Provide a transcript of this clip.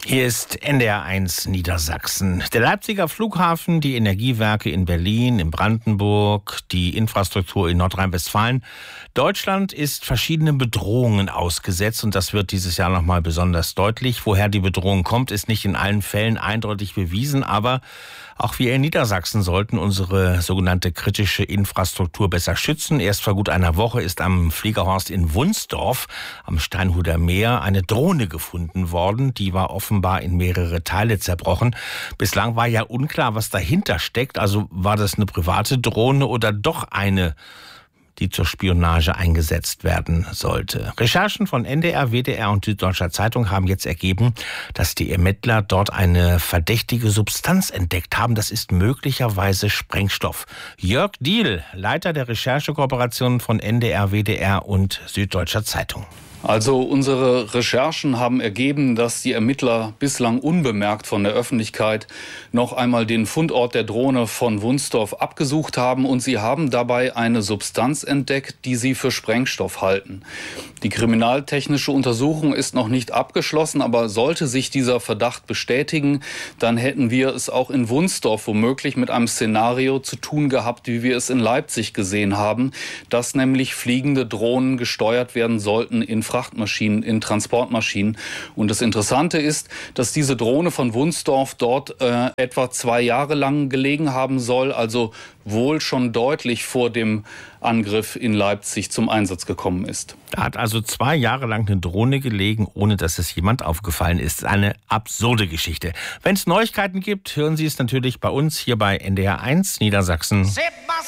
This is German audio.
Hier ist NDR1 Niedersachsen. Der Leipziger Flughafen, die Energiewerke in Berlin, in Brandenburg, die Infrastruktur in Nordrhein-Westfalen. Deutschland ist verschiedenen Bedrohungen ausgesetzt und das wird dieses Jahr nochmal besonders deutlich. Woher die Bedrohung kommt, ist nicht in allen Fällen eindeutig bewiesen, aber auch wir in Niedersachsen sollten unsere sogenannte kritische Infrastruktur besser schützen. Erst vor gut einer Woche ist am Fliegerhorst in Wunsdorf am Steinhuder Meer eine Drohne gefunden worden. Die war offenbar in mehrere Teile zerbrochen. Bislang war ja unklar, was dahinter steckt. Also war das eine private Drohne oder doch eine, die zur Spionage eingesetzt werden sollte. Recherchen von NDR, WDR und Süddeutscher Zeitung haben jetzt ergeben, dass die Ermittler dort eine verdächtige Substanz entdeckt haben. Das ist möglicherweise Sprengstoff. Jörg Diehl, Leiter der Recherchekooperation von NDR, WDR und Süddeutscher Zeitung. Also unsere Recherchen haben ergeben, dass die Ermittler bislang unbemerkt von der Öffentlichkeit noch einmal den Fundort der Drohne von Wunsdorf abgesucht haben und sie haben dabei eine Substanz entdeckt, die sie für Sprengstoff halten. Die kriminaltechnische Untersuchung ist noch nicht abgeschlossen, aber sollte sich dieser Verdacht bestätigen, dann hätten wir es auch in Wunsdorf womöglich mit einem Szenario zu tun gehabt, wie wir es in Leipzig gesehen haben, dass nämlich fliegende Drohnen gesteuert werden sollten in Frachtmaschinen, in Transportmaschinen. Und das Interessante ist, dass diese Drohne von Wunsdorf dort etwa 2 Jahre lang gelegen haben soll, also wohl schon deutlich vor dem Angriff in Leipzig zum Einsatz gekommen ist. Da hat also 2 Jahre lang eine Drohne gelegen, ohne dass es jemand aufgefallen ist. Eine absurde Geschichte. Wenn es Neuigkeiten gibt, hören Sie es natürlich bei uns hier bei NDR1 Niedersachsen.